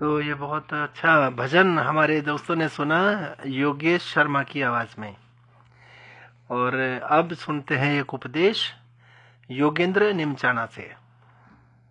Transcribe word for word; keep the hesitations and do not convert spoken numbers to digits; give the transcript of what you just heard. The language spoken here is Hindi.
तो ये बहुत अच्छा भजन हमारे दोस्तों ने सुना योगेश शर्मा की आवाज में। और अब सुनते हैं एक उपदेश योगेंद्र निमचाना से।